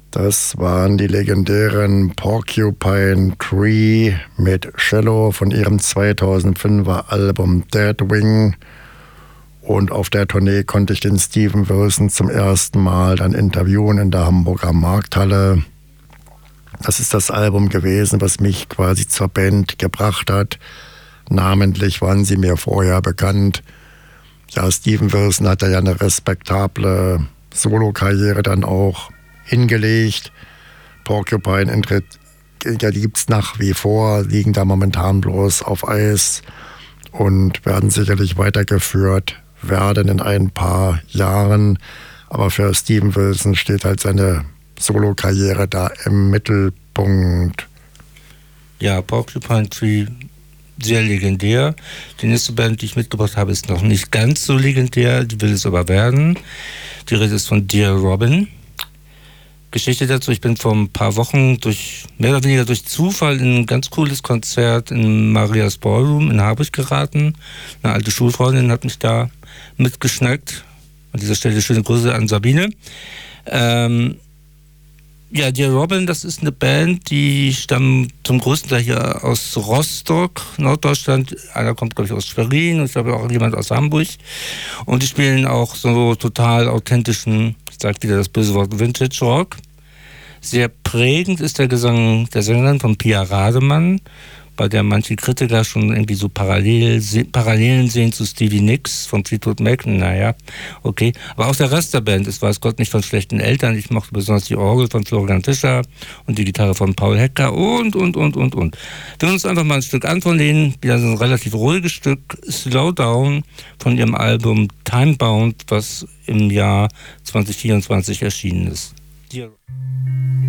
Das waren die legendären Porcupine Tree mit Cello von ihrem 2005er Album Deadwing. Und auf der Tournee konnte ich den Steven Wilson zum ersten Mal dann interviewen in der Hamburger Markthalle. Das ist das Album gewesen, was mich quasi zur Band gebracht hat. Namentlich waren sie mir vorher bekannt. Ja, Steven Wilson hat ja eine respektable Solokarriere dann auch hingelegt. Porcupine ja, die gibt's nach wie vor, liegen da momentan bloß auf Eis und werden sicherlich weitergeführt werden in ein paar Jahren. Aber für Steven Wilson steht halt seine Solokarriere da im Mittelpunkt. Ja, Porcupine Tree, sehr legendär. Die nächste Band, die ich mitgebracht habe, ist noch nicht ganz so legendär, die will es aber werden. Die Rede ist von Dear Robin. Geschichte dazu, ich bin vor ein paar Wochen mehr oder weniger durch Zufall in ein ganz cooles Konzert in Marias Ballroom in Harburg geraten. Eine alte Schulfreundin hat mich da mitgeschnackt. An dieser Stelle schöne Grüße an Sabine. Ja, Dear Robin, das ist eine Band, die stammen zum größten Teil hier aus Rostock, Norddeutschland. Einer kommt, glaube ich, aus Schwerin und ich glaube auch jemand aus Hamburg. Und die spielen auch so total authentischen, ich sage wieder das böse Wort, Vintage Rock. Sehr prägend ist der Gesang der Sängerin von Pia Rademann, bei der manche Kritiker schon irgendwie so Parallelen sehen zu Stevie Nicks von Fleetwood Mac. Naja, okay. Aber auch der Rest der Band ist, weiß Gott, nicht von schlechten Eltern. Ich mochte besonders die Orgel von Florian Fischer und die Gitarre von Paul Hecker und. Wir hören uns einfach mal ein Stück an von denen. Wieder so ein relativ ruhiges Stück, Slow Down, von ihrem Album Timebound, was im Jahr 2024 erschienen ist.